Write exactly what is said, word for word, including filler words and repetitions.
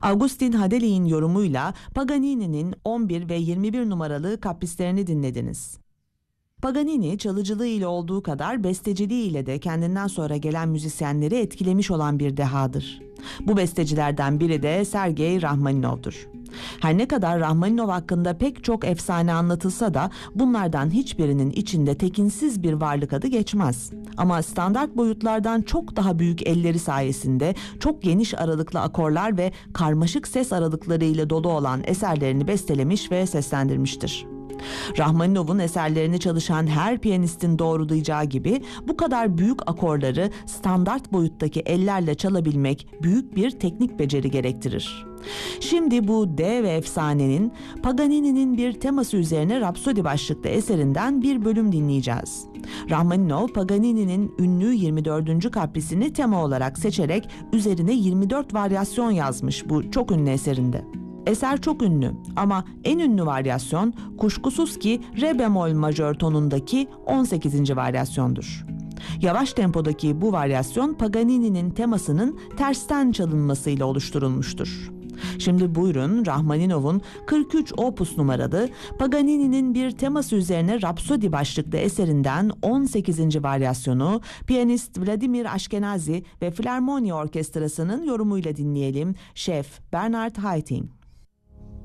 Augustin Hadeli'nin yorumuyla Paganini'nin on bir ve yirmi bir numaralı kaprislerini dinlediniz. Paganini çalıcılığı ile olduğu kadar besteciliği ile de kendinden sonra gelen müzisyenleri etkilemiş olan bir dehadır. Bu bestecilerden biri de Sergei Rahmaninov'dur. Her ne kadar Rahmaninov hakkında pek çok efsane anlatılsa da bunlardan hiçbirinin içinde tekinsiz bir varlık adı geçmez. Ama standart boyutlardan çok daha büyük elleri sayesinde çok geniş aralıklı akorlar ve karmaşık ses aralıkları ile dolu olan eserlerini bestelemiş ve seslendirmiştir. Rahmaninov'un eserlerini çalışan her piyanistin doğrulayacağı gibi bu kadar büyük akorları standart boyuttaki ellerle çalabilmek büyük bir teknik beceri gerektirir. Şimdi bu dev efsanenin Paganini'nin bir teması üzerine Rapsodi başlıklı eserinden bir bölüm dinleyeceğiz. Rahmaninov, Paganini'nin ünlü yirmi dördüncü kaprisini tema olarak seçerek üzerine yirmi dört varyasyon yazmış bu çok ünlü eserinde. Eser çok ünlü ama en ünlü varyasyon kuşkusuz ki re bemol majör tonundaki on sekizinci varyasyondur. Yavaş tempodaki bu varyasyon Paganini'nin temasının tersten çalınmasıyla oluşturulmuştur. Şimdi buyurun Rahmaninov'un kırk üç opus numaralı Paganini'nin bir teması üzerine Rapsodi başlıklı eserinden on sekizinci varyasyonu piyanist Vladimir Ashkenazi ve Filarmoni Orkestrası'nın yorumuyla dinleyelim. Şef Bernard Haitink.